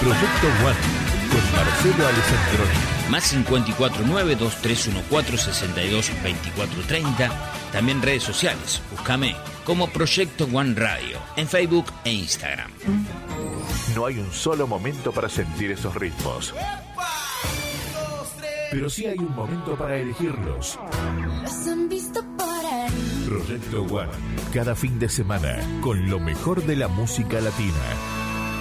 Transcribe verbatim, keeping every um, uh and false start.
Proyecto One con Marcelo Alessandroni. Más cincuenta y cuatro nueve, dos tres uno cuatro, seis dos dos cuatro tres cero. También redes sociales. Búscame como Proyecto One Radio en Facebook e Instagram. No hay un solo momento para sentir esos ritmos, pero sí hay un momento para elegirlos. Los han visto por ahí. Proyecto One, cada fin de semana, con lo mejor de la música latina.